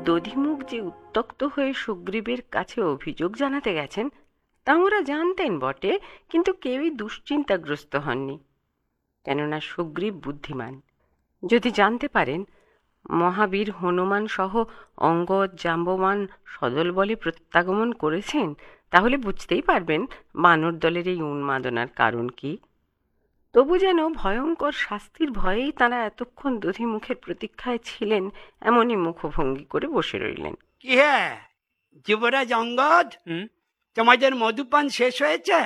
দধিমুখ যে উত্ত্যক্ত হয়ে সুগ্রীবের কাছে অভিযোগ জানাতে গেছেন তা ওরা জানতেন বটে, কিন্তু কেউই দুশ্চিন্তাগ্রস্ত হননি। কেননা সুগ্রীব বুদ্ধিমান। যদি জানতে পারেন মহাবীর হনুমান সহ অঙ্গদ জাম্ববান সদল বলে প্রত্যাগমন করেছেন, তাহলে বুঝতেই পারবেন বানর দলের এই উন্মাদনার কারণ কি। তবু যেন ভয়ঙ্কর শাস্তির ভয়েই তাঁরা এতক্ষণ দধিমুখের প্রতীক্ষায় ছিলেন, এমনই মুখভঙ্গি করে বসে রইলেন। কি হে যুবরাজ অঙ্গদ, তোমাদের মধুপান শেষ হয়েছে?